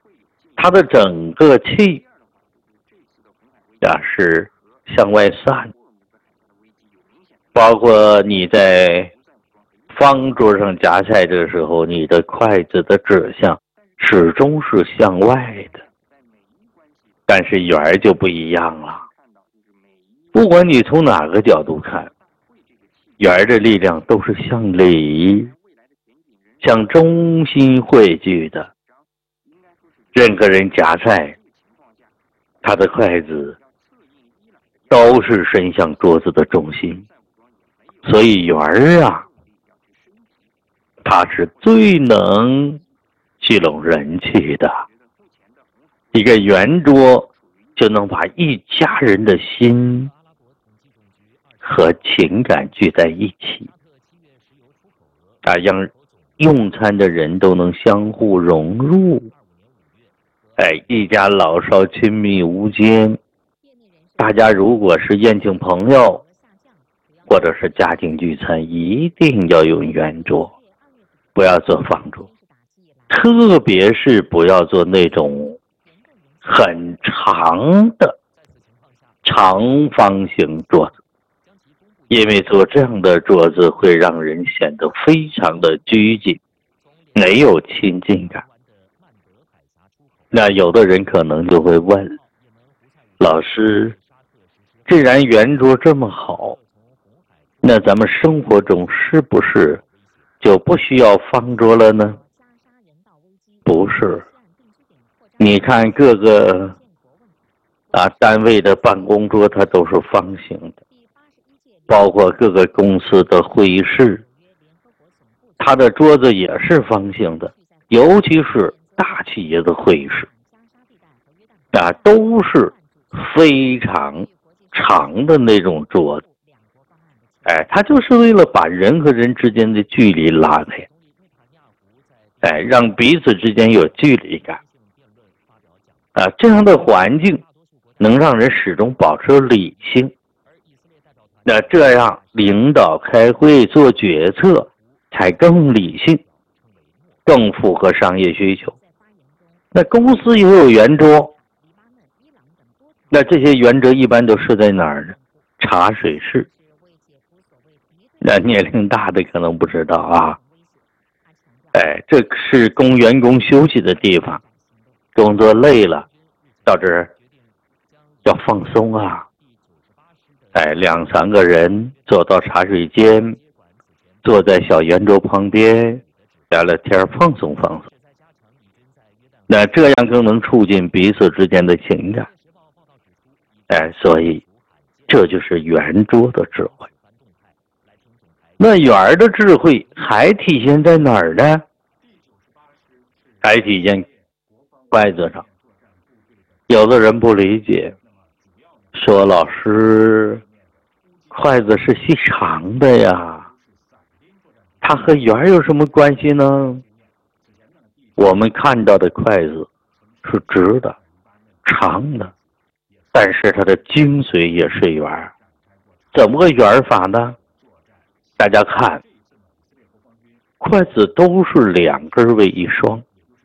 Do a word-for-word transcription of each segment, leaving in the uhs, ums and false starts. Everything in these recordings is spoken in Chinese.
它的整个气呀是向外散，包括你在方桌上夹菜的时候，你的筷子的指向始终是向外的。但是圆儿就不一样了，不管你从哪个角度看，圆儿的力量都是向里、向中心汇聚的。任何人夹菜，他的筷子都是伸向桌子的中心。所以圆儿啊，它是最能聚拢人气的。一个圆桌就能把一家人的心和情感聚在一起，啊，让用餐的人都能相互融入。哎，一家老少亲密无间。大家如果是宴请朋友，或者是家庭聚餐，一定要用圆桌，不要做方桌，特别是不要做那种很长的长方形桌子，因为做这样的桌子会让人显得非常的拘谨，没有亲近感。那有的人可能就会问，老师，既然圆桌这么好，那咱们生活中是不是就不需要方桌了呢？不是，你看各个啊单位的办公桌它都是方形的，包括各个公司的会议室，它的桌子也是方形的，尤其是大企业的会议室啊，都是非常长的那种桌子。哎，它就是为了把人和人之间的距离拉开，哎，让彼此之间有距离感啊，这样的环境能让人始终保持理性。那这样领导开会做决策才更理性，更符合商业需求。那公司也有圆桌，那这些圆桌一般都设在哪儿呢？茶水室。那年龄大的可能不知道啊，哎，这是供员工休息的地方，工作累了，到这儿要放松啊。哎，两三个人走到茶水间，坐在小圆桌旁边，聊聊天，放松放松。那这样更能促进彼此之间的情感。哎，所以这就是圆桌的智慧。那圆儿的智慧还体现在哪儿呢？还体现筷子上。有的人不理解，说老师，筷子是细长的呀，它和圆儿有什么关系呢？我们看到的筷子是直的、长的，但是它的精髓也是圆儿。怎么个圆儿法呢？大家看，筷子都是两根为一双，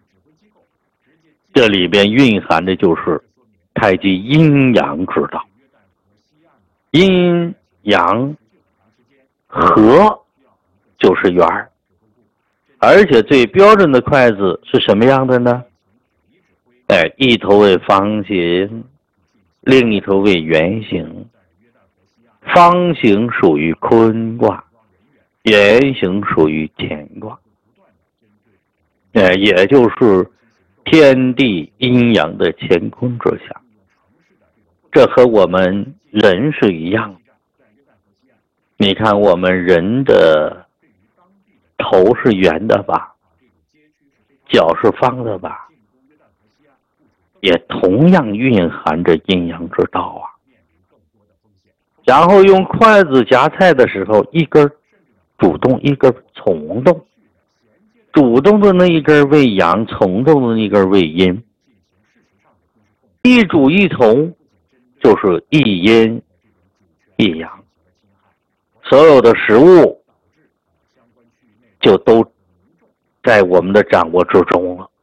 这里边蕴含的就是太极阴阳之道。阴阳合就是圆儿，而且最标准的筷子是什么样的呢？哎，一头为方形，另一头为圆形。方形属于坤卦，圆形属于乾卦，呃，也就是天地阴阳的乾坤之下。这和我们人是一样的。你看我们人的头是圆的吧，脚是方的吧，也同样蕴含着阴阳之道啊。然后用筷子夹菜的时候，一根主动，一根从动，主动的那一根为阳，从动的那一根为阴，一主一从就是一阴一阳，所有的食物就都在我们的掌握之中了。